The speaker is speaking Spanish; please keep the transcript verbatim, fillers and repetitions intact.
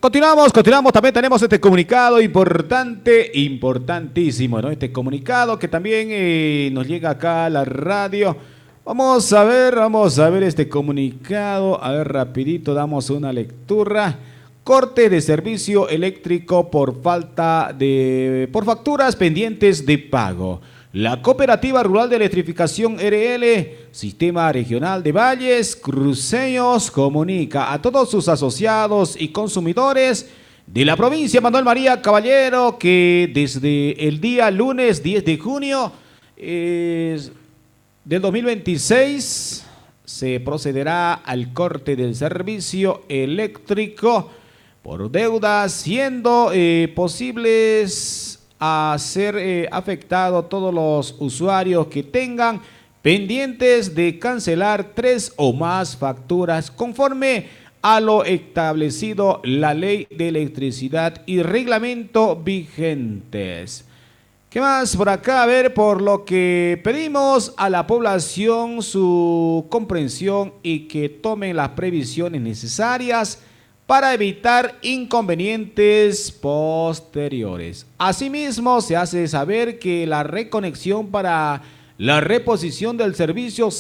Continuamos, continuamos, también tenemos este comunicado importante, importantísimo, ¿no? Este comunicado que también eh, nos llega acá a la radio. Vamos a ver, vamos a ver este comunicado, a ver rapidito, damos una lectura. Corte de servicio eléctrico por falta de, por facturas pendientes de pago. La Cooperativa Rural de Electrificación R L, Sistema Regional de Valles Cruceños, comunica a todos sus asociados y consumidores de la provincia Manuel María Caballero que desde el día lunes diez de junio eh, del dos mil veintiséis se procederá al corte del servicio eléctrico por deuda, siendo eh, posibles a ser eh, afectado todos los usuarios que tengan pendientes de cancelar tres o más facturas conforme a lo establecido la ley de electricidad y reglamento vigentes. ¿Qué más por acá? A ver, por lo que pedimos a la población su comprensión y que tomen las previsiones necesarias para evitar inconvenientes posteriores. Asimismo, se hace saber que la reconexión para la reposición del servicio